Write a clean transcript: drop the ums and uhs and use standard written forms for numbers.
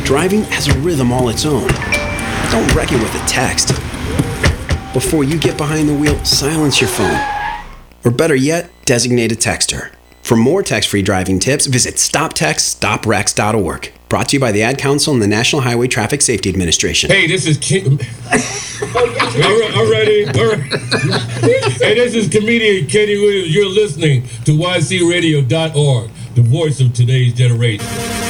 Driving has a rhythm all its own. Don't wreck it with a text. Before you get behind the wheel, silence your phone. Or better yet, designate a texter. For more text-free driving tips, visit stoptextstoprex.org. Brought to you by the Ad Council and the National Highway Traffic Safety Administration. Hey, this is I'm ready. All right. Hey, this is comedian Kenny Williams. You're listening to YCRadio.org, the voice of today's generation.